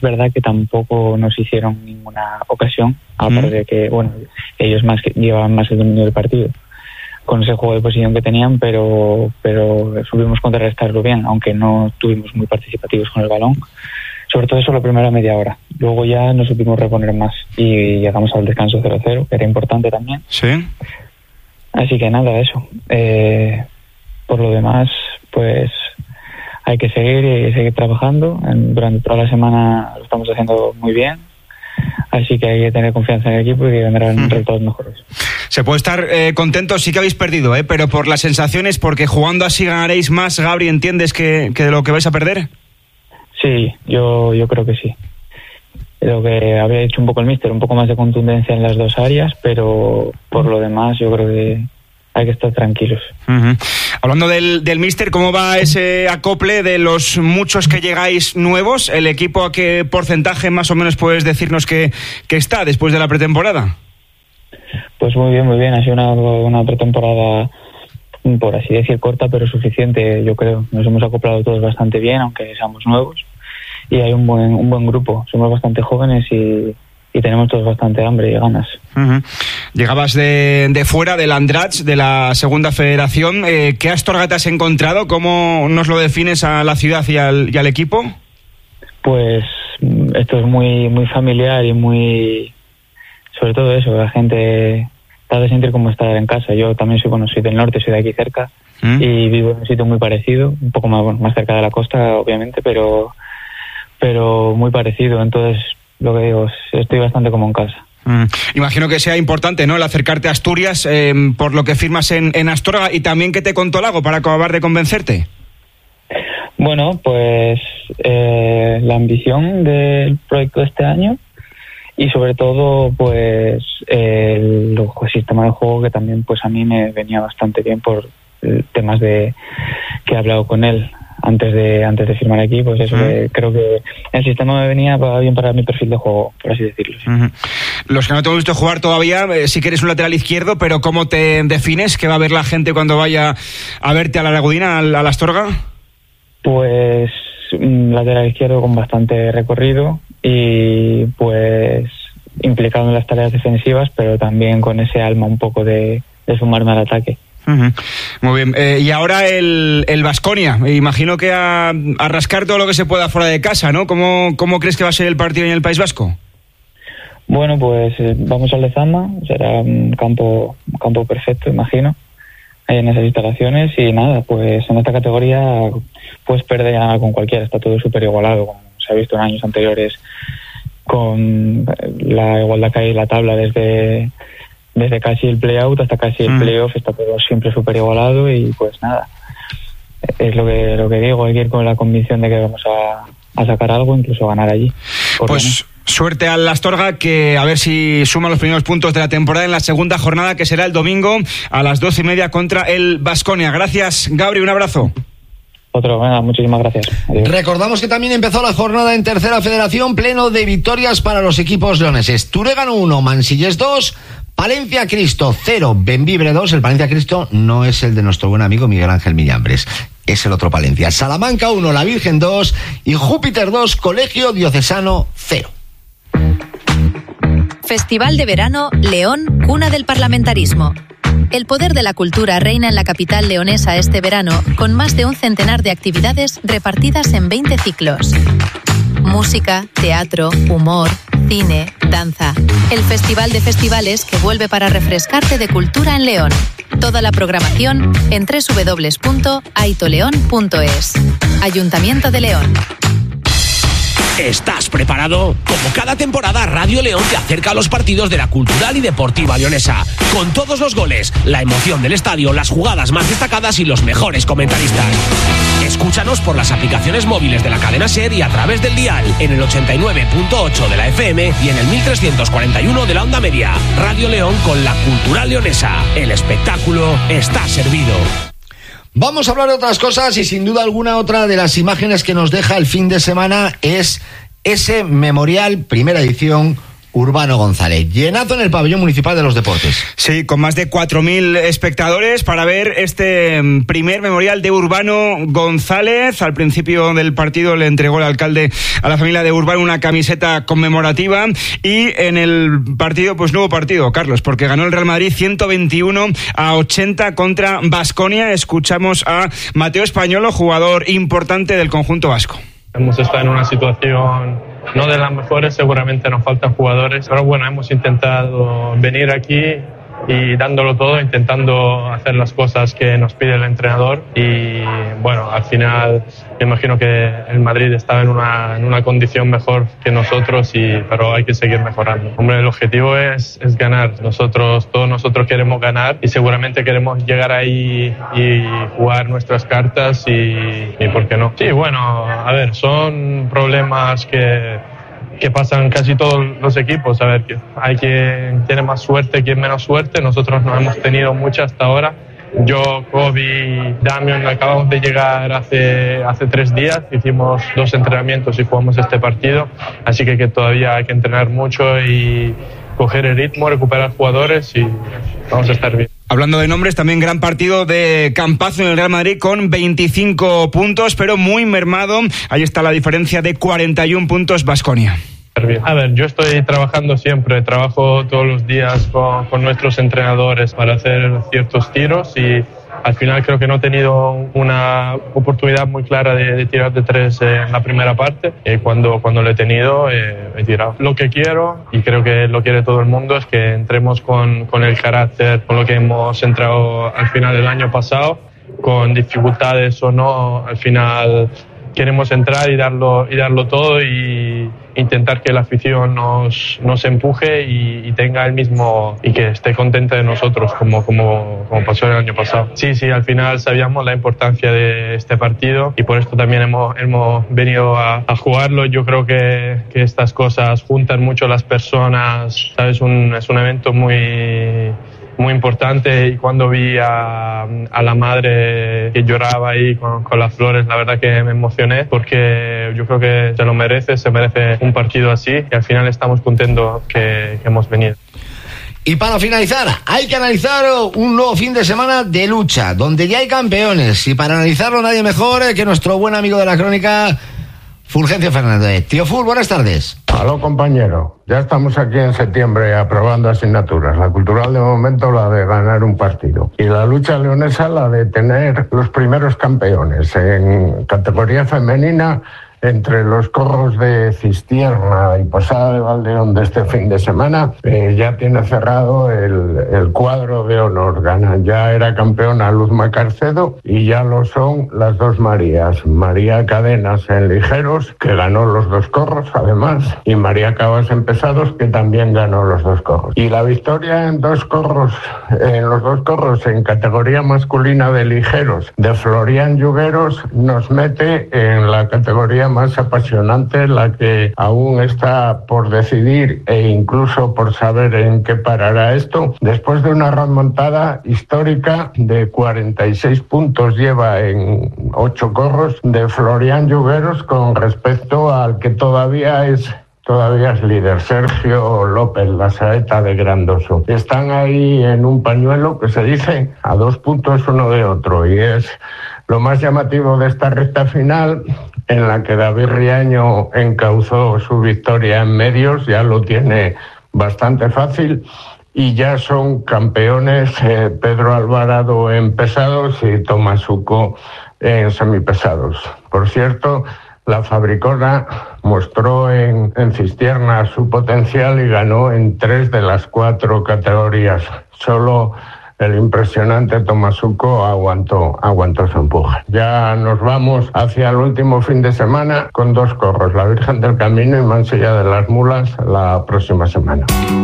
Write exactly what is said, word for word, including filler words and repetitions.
verdad que tampoco nos hicieron ninguna ocasión, aparte mm. de que, bueno, ellos más que llevaban más el dominio del partido con ese juego de posición que tenían, pero pero supimos contrarrestarlo bien, aunque no estuvimos muy participativos con el balón. Sobre todo eso la primera media hora. Luego ya nos supimos reponer más y llegamos al descanso cero cero, que era importante también. Sí. Así que nada, eso. Eh, por lo demás, pues hay que seguir y seguir trabajando. En, durante toda la semana lo estamos haciendo muy bien. Así que hay que tener confianza en el equipo y que vendrán uh-huh. resultados mejores. Se puede estar eh, contento, sí que habéis perdido, ¿eh? Pero por las sensaciones, porque jugando así ganaréis más, Gabri, ¿entiendes que, que de lo que vais a perder? Sí, yo, yo creo que sí. Lo que habría hecho un poco el míster, un poco más de contundencia en las dos áreas, pero por lo demás yo creo que hay que estar tranquilos. Uh-huh. Hablando del, del míster, ¿cómo va ese acople de los muchos que llegáis nuevos? ¿El equipo a qué porcentaje más o menos puedes decirnos que, que está después de la pretemporada? Pues muy bien, muy bien. Ha sido una, una pretemporada, por así decir, corta, pero suficiente, yo creo. Nos hemos acoplado todos bastante bien, aunque seamos nuevos. Y hay un buen un buen grupo. Somos bastante jóvenes y, y tenemos todos bastante hambre y ganas. Uh-huh. Llegabas de, de fuera, del Andratx, de la segunda federación. Eh, ¿Qué Astorga te has encontrado? ¿Cómo nos lo defines a la ciudad y al, y al equipo? Pues esto es muy muy familiar y muy... Sobre todo eso, la gente está de sentir como estar en casa. Yo también soy, bueno, soy del norte, soy de aquí cerca ¿Mm? y vivo en un sitio muy parecido, un poco más, bueno, más cerca de la costa, obviamente, pero pero muy parecido. Entonces, lo que digo, estoy bastante como en casa. Mm. Imagino que sea importante, ¿no?, el acercarte a Asturias, eh, por lo que firmas en, en Astorga, y también que te contó Lago para acabar de convencerte. Bueno, pues eh, la ambición del proyecto de este año y sobre todo pues el, el sistema de juego, que también pues a mí me venía bastante bien por temas de que he hablado con él antes de antes de firmar aquí. Pues eso, uh-huh. que creo que el sistema me venía bien para mi perfil de juego, por así decirlo. Sí. Uh-huh. Los que no te hemos visto jugar todavía, eh, sí que eres un lateral izquierdo, pero ¿cómo te defines? ¿Qué va a ver la gente cuando vaya a verte a la Lagudina, a la Astorga? Pues un lateral izquierdo con bastante recorrido y pues implicado en las tareas defensivas, pero también con ese alma un poco de, de sumarme al ataque. Uh-huh. Muy bien. Eh, y ahora el, el Baskonia, imagino que a, a rascar todo lo que se pueda fuera de casa, ¿no? ¿Cómo, cómo crees que va a ser el partido en el País Vasco? Bueno, pues eh, vamos al Lezama, será un campo, un campo perfecto, imagino, ahí en esas instalaciones, y nada, pues en esta categoría puedes perder y ganar con cualquiera, está todo súper igualado, como se ha visto en años anteriores, con la igualdad que hay en la tabla desde desde casi el play-out hasta casi el mm. play-off, está todo siempre súper igualado, y pues nada, es lo que lo que digo, hay que ir con la convicción de que vamos a, a sacar algo, incluso ganar allí. Pues ganar. Suerte al Astorga, que a ver si suma los primeros puntos de la temporada en la segunda jornada, que será el domingo a las doce y media contra el Baskonia. Gracias, Gabri, un abrazo. Otro, bueno, muchísimas gracias. Adiós. Recordamos que también empezó la jornada en Tercera Federación, pleno de victorias para los equipos leoneses. Turegano uno, Mansilles dos, Palencia Cristo cero, Bembibre dos. El Palencia Cristo no es el de nuestro buen amigo Miguel Ángel Millambres, es el otro Palencia. Salamanca uno, La Virgen dos y Júpiter dos, Colegio Diocesano cero. Festival de Verano León, cuna del parlamentarismo. El poder de la cultura reina en la capital leonesa este verano, con más de un centenar de actividades repartidas en veinte ciclos. Música, teatro, humor, cine, danza. El Festival de Festivales que vuelve para refrescarte de cultura en León. Toda la programación en doble u doble u doble u punto aitoleón punto es. Ayuntamiento de León. ¿Estás preparado? Como cada temporada, Radio León te acerca a los partidos de la Cultural y Deportiva Leonesa, con todos los goles, la emoción del estadio, las jugadas más destacadas y los mejores comentaristas. Escúchanos por las aplicaciones móviles de la cadena SER y a través del dial en el ochenta y nueve punto ocho de la F M y en el mil trescientos cuarenta y uno de la onda media. Radio León con la Cultural Leonesa. El espectáculo está servido. Vamos a hablar de otras cosas, y sin duda alguna otra de las imágenes que nos deja el fin de semana es ese memorial, primera edición, Urbano González. Llenazo en el pabellón municipal de los deportes. Sí, con más de cuatro mil espectadores para ver este primer memorial de Urbano González. Al principio del partido le entregó el alcalde a la familia de Urbano una camiseta conmemorativa y en el partido, pues nuevo partido, Carlos, porque ganó el Real Madrid ciento veintiuno a ochenta contra Baskonia. Escuchamos a Mateo Españolo, jugador importante del conjunto vasco. Hemos estado en una situación no de las mejores, seguramente nos faltan jugadores, pero bueno, hemos intentado venir aquí y dándolo todo, intentando hacer las cosas que nos pide el entrenador y bueno, al final me imagino que el Madrid estaba en una, en una condición mejor que nosotros, y, pero hay que seguir mejorando. Hombre, el objetivo es, es ganar, nosotros, todos nosotros queremos ganar y seguramente queremos llegar ahí y jugar nuestras cartas y, y ¿por qué no? Sí, bueno, a ver, son problemas que que pasan casi todos los equipos. A ver, hay quien tiene más suerte, quien menos suerte. Nosotros no hemos tenido mucha hasta ahora. Yo, Kobe, Damian acabamos de llegar hace, hace tres días, hicimos dos entrenamientos y jugamos este partido, así que, que todavía hay que entrenar mucho y coger el ritmo, recuperar jugadores y vamos a estar bien. Hablando de nombres, también gran partido de Campazo en el Real Madrid con veinticinco puntos, pero muy mermado. Ahí está la diferencia de cuarenta y uno puntos Baskonia. A ver, yo estoy trabajando siempre, trabajo todos los días con, con nuestros entrenadores para hacer ciertos tiros y al final creo que no he tenido una oportunidad muy clara de, de tirar de tres en la primera parte. Eh, cuando, cuando lo he tenido, eh, he tirado. Lo que quiero, y creo que lo quiere todo el mundo, es que entremos con, con el carácter, con lo que hemos entrado al final del año pasado, con dificultades o no, al final queremos entrar y darlo, y darlo todo y intentar que la afición nos, nos empuje y, y tenga el mismo y que esté contenta de nosotros como, como, como pasó el año pasado. Sí, sí, al final sabíamos la importancia de este partido y por esto también hemos, hemos venido a, a jugarlo. Yo creo que, que estas cosas juntan mucho a las personas, ¿sabes? Un, es un evento muy... muy importante y cuando vi a, a la madre que lloraba ahí con, con las flores, la verdad que me emocioné porque yo creo que se lo merece, se merece un partido así y al final estamos contentos que, que hemos venido. Y para finalizar, hay que analizar un nuevo fin de semana de lucha, donde ya hay campeones y para analizarlo nadie mejor que nuestro buen amigo de la crónica, Fulgencio Fernández. Tío Ful, buenas tardes. Aló, compañero. Ya estamos aquí en septiembre aprobando asignaturas. La cultural de momento la de ganar un partido. Y la lucha leonesa la de tener los primeros campeones. En categoría femenina, entre los corros de Cistierna y Posada de Valdeón de este fin de semana, eh, ya tiene cerrado el, el cuadro de honor. Gana, ya era campeona Luzma Carcedo y ya lo son las dos Marías. María Cadenas en ligeros, que ganó los dos corros además, y María Cabas en pesados, que también ganó los dos corros. Y la victoria en dos corros, en los dos corros en categoría masculina de ligeros de Florian Yugueros nos mete en la categoría más apasionante, la que aún está por decidir e incluso por saber en qué parará esto. Después de una remontada histórica de cuarenta y seis puntos lleva en ocho corros de Florian Yugueros con respecto al que todavía es Todavía es líder, Sergio López, la saeta de Grandoso. Están ahí en un pañuelo que se dice a dos puntos uno de otro y es lo más llamativo de esta recta final en la que David Riaño encauzó su victoria en medios, ya lo tiene bastante fácil y ya son campeones eh, Pedro Alvarado en pesados y Tomás Uco en semipesados. Por cierto, la Fabricona mostró en, en Cistierna su potencial y ganó en tres de las cuatro categorías. Solo el impresionante Tomasuco aguantó, aguantó su empuje. Ya nos vamos hacia el último fin de semana con dos corros, la Virgen del Camino y Mansilla de las Mulas, la próxima semana.